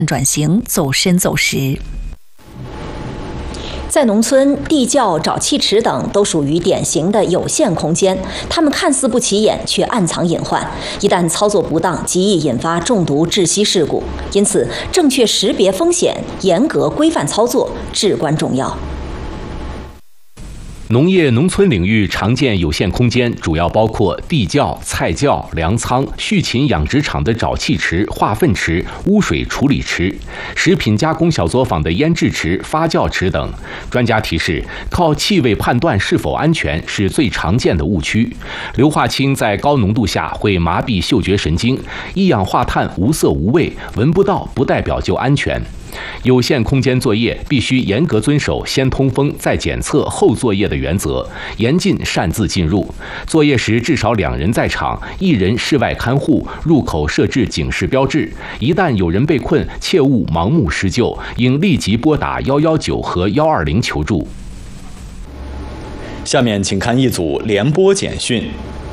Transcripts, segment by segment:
转型走深走实。 在农村，地窖、沼气池等都属于典型的有限空间，它们看似不起眼，却暗藏隐患。一旦操作不当，极易引发中毒窒息事故。因此，正确识别风险，严格规范操作至关重要。 农业农村领域常见有限空间主要包括地窖、菜窖、粮仓、畜禽养殖场的沼气池、化粪池、污水处理池、食品加工小作坊的腌制池、发酵池等。专家提示，靠气味判断是否安全是最常见的误区。硫化氢在高浓度下会麻痹嗅觉神经，一氧化碳无色无味，闻不到不代表就安全。有限空间作业必须严格遵守先通风再检测后作业的原则，严禁擅自进入。作业时至少2人在场，1人室外看护，入口设置警示标志。一旦有人被困，切勿盲目施救，应立即拨打119和120求助。 下面请看一组联播简讯。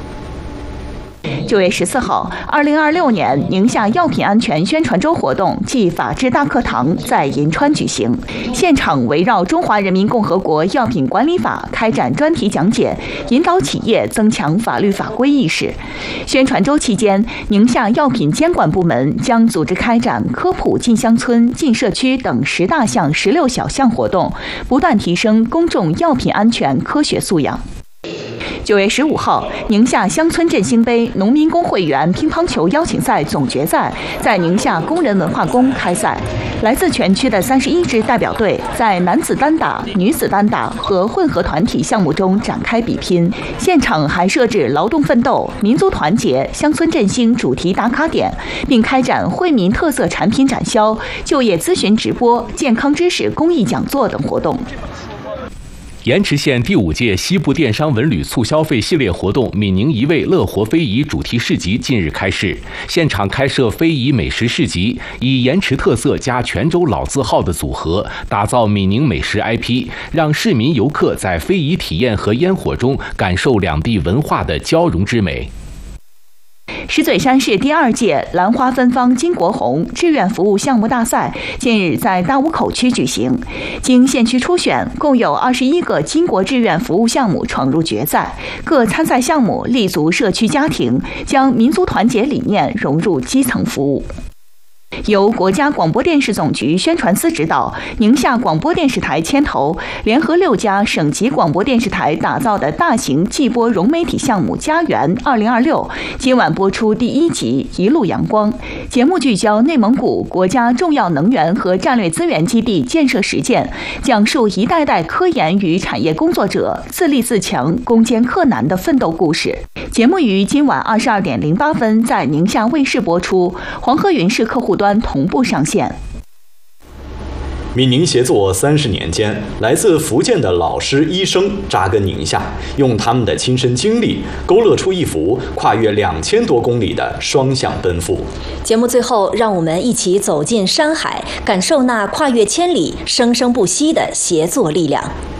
9月14号，2026年宁夏药品安全宣传周活动暨法治大课堂在银川举行，现场围绕《中华人民共和国药品管理法》开展专题讲解，引导企业增强法律法规意识。宣传周期间，宁夏药品监管部门将组织开展科普进乡村、进社区等10大项16小项活动，不断提升公众药品安全科学素养。9月15号，宁夏乡村振兴杯农民工会员乒乓球邀请赛总决赛在宁夏工人文化宫开赛。来自全区的31支代表队在男子单打、女子单打和混合团体项目中展开比拼。现场还设置劳动奋斗、民族团结、乡村振兴主题打卡点，并开展惠民特色产品展销、就业咨询直播、健康知识公益讲座等活动。 盐池县第5届西部电商文旅促消费系列活动闽宁一味乐活非遗主题市集近日开市，现场开设非遗美食市集，以盐池特色加泉州老字号的组合，打造闽宁美食 IP， 让市民游客在非遗体验和烟火中感受两地文化的交融之美。 石嘴山市第2届兰花芬芳金国红志愿服务项目大赛近日在大沽口区举行，经县区初选，共有21个金国志愿服务项目闯入决赛。各参赛项目立足社区家庭，将民族团结理念融入基层服务。由国家广播电视总局宣传司指导，宁夏广播电视台牵头，联合6家省级广播电视台打造的大型季播融媒体项目家园2026今晚播出第1集《一路阳光》。节目聚焦内蒙古国家重要能源和战略资源基地建设实践，讲述一代代科研与产业工作者自立自强、攻坚克难的奋斗故事。节目于今晚22点08分在宁夏卫视播出，黄河云视客户端同步上线。 闽宁协作30年间，来自福建的老师、医生扎根宁夏，用他们的亲身经历勾勒出一幅跨越2000多公里的双向奔赴。 节目最后，让我们一起走进山海，感受那跨越千里、生生不息的协作力量。